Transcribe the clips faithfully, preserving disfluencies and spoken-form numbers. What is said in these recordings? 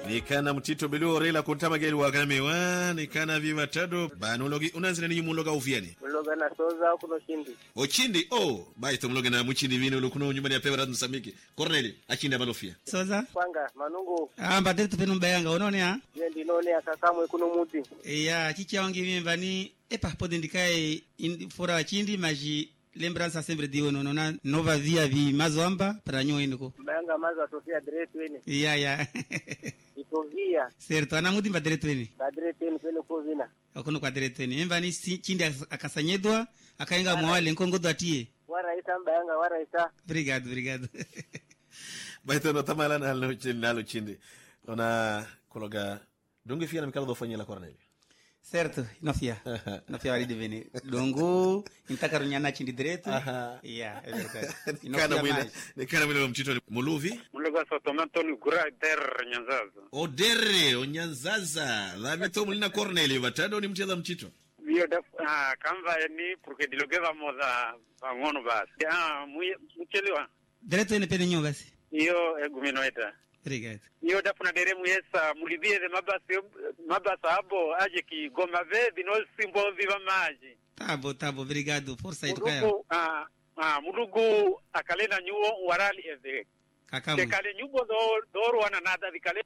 Nikana mtito bilu orela kuntama geli wakame wa nikana viva tado banulogi unanzina ni muloga uviani muloga na soza kuno chindi o chindi oh baito muloga na muchindi vino lukuno nyumba ya pebra msamiki Corneli achinda balofia soza panga manungu ah mbadeli tupenu mbayanga unaone ha yendi none akakamwe kuno muti ya chicha wangi mimba ni epa podendikae fora chindi maji lembrança sempre digo no na nova via vi mazomba para nyo indiko mbanga mazo atofia direto wene ya ya itovia certo ana muti mba direto wene ba direto wene pelo kovina akono kwa direto wene emba ni chindi akasanyedwa akainga mwale nkongodo atie wara isa mbanga wara isa obrigado obrigado baito no tamala na lo chindi nalo chindi ona kologa donge fia na mikalo do fanyela Corneli. Certo, não fia. Não fia ali de venir. Dongo, intaka runyana chindi direto. Yeah, é verdade. Kana mwina, ne kana mwina mchito muluvi? Muluga sotomato ni gura der nyanzaza. O derre, o nyanzaza. La meto mulina Corneli batado ni mcheza mchito. Vio da ah kamba ni porque dilogeva moza ngono basi. Ah, mchelewa. Direto ene pene nyo basi. Iyo eguminoeta. Obrigado. Iyo da puna dere muyesa mulibie de mabasi mabasa abo aje ki goma verde no simbo viva maji. Tá bom, tá bom, obrigado. Força aí do cara. Ah, ah, mudugu akalena nyuo warali eze. Kakamu. Te kale nyuo do do wana nada dikale.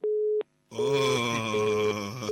Oh.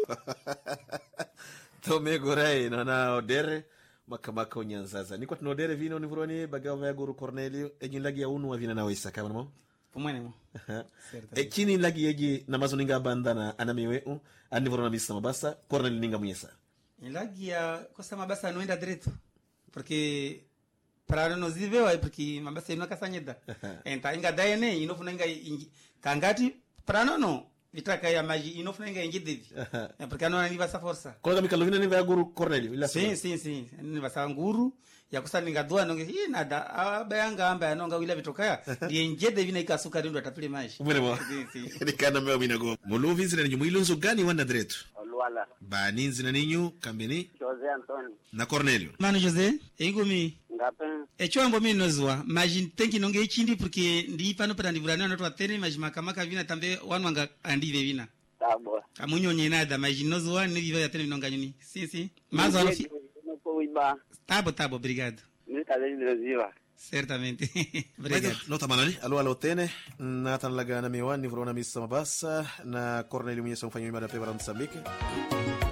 Tome gorei na odere makamaka onyanzaza. Niko tunodere vino ni vuroni bagawa ya guru Cornelio ejinlagi ya unu wa vina na wesa kama mo. Pomwene mo. E chini lagi yeji na mazo ninga bandana anamiweu anivurona misa mabasa Cornelio ninga muyesa. Lagi ya kosa mabasa noenda direto. Porque para nos viver porque mabasa ino kasanyeda. Enta inga daene inofu ninga kangati para no no vitaka ya maji inofu ninga ingidevi. É porque não aniva essa força. Kolega mikalovina ni va guru Cornelio ila sim sim sim ni va nguru ya kusaninga doa nonge hii nada abayanga amba yanonga wila vitokaya ndiye njede vina ikasuka ndo atapile maji umene mo ni kana mewa minago muluvi zina ninyu mwilunzo gani wanda direto olwala bani zina ninyu kambeni Jose Antoni na Cornelio mano Jose ingumi ngape echombo mimi nozwa maji tenki nonge ichindi porque ndi pano para ndivurana na twatene maji makamaka vina tambe wanwanga andive vina tabo amunyonye nada maji nozwa ni viva ya tene nonga nyuni si si mazo alofi Tabo, tabo, obrigado. Certamente. Obrigado. Nota manani, alo alo tene, natan laga na miwani, vrona misa mabasa, na Cornelio mwenye sa mfanyo imada pebara Msambike.